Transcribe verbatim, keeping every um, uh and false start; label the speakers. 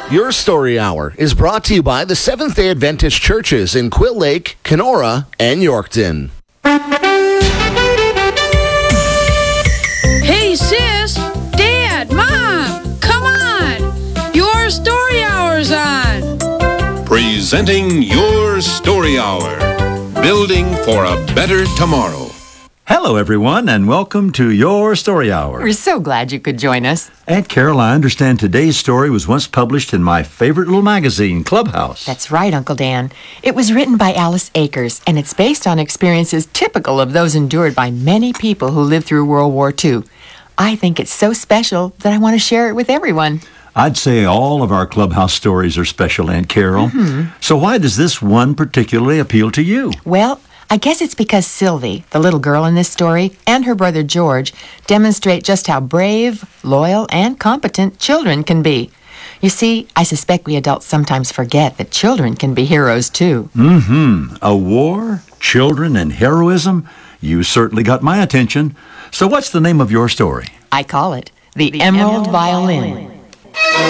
Speaker 1: Your Story Hour is brought to you by the Seventh-day Adventist Churches in Quill Lake, Kenora, and Yorkton.
Speaker 2: Hey, sis, Dad, Mom, come on. Your Story Hour's on.
Speaker 3: Presenting Your Story Hour, building for a better tomorrow.
Speaker 4: Hello, everyone, and welcome to Your Story Hour.
Speaker 5: We're so glad you could join us.
Speaker 4: Aunt Carol, I understand today's story was once published in my favorite little magazine, Clubhouse.
Speaker 5: That's right, Uncle Dan. It was written by Alice Akers, and it's based on experiences typical of those endured by many people who lived through World War Two. I think it's so special that I want to share it with everyone.
Speaker 4: I'd say all of our Clubhouse stories are special, Aunt Carol.
Speaker 5: Mm-hmm.
Speaker 4: So why does this one particularly appeal to you?
Speaker 5: Well, I guess it's because Sylvie, the little girl in this story, and her brother George demonstrate just how brave, loyal, and competent children can be. You see, I suspect we adults sometimes forget that children can be heroes, too.
Speaker 4: Mm-hmm. A war, children, and heroism? You certainly got my attention. So what's the name of your story?
Speaker 5: I call it The, the Emerald, Emerald Violin. Violin.